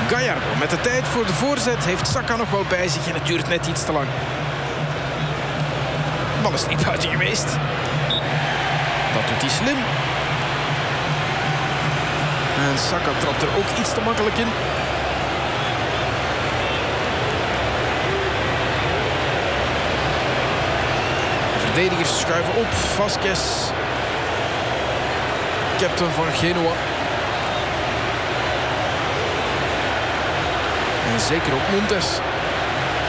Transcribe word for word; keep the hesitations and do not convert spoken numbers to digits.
Gallardo met de tijd voor de voorzet heeft Saka nog wel bij zich en het duurt net iets te lang. De bal is niet buiten geweest. Dat doet hij slim. En Saka trapt er ook iets te makkelijk in. De verdedigers schuiven op. Vasquez, captain van Genoa. En zeker op Montes.